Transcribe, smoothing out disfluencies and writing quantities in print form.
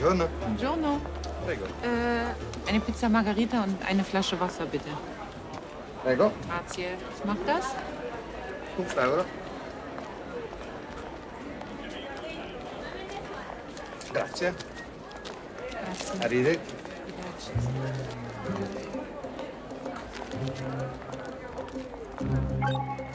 Buongiorno. Buongiorno. Prego. Eine Pizza Margarita und eine Flasche Wasser, bitte. Prego. Grazie. Was macht das? 5 euro. Grazie. Grazie. Arrivederci. Grazie.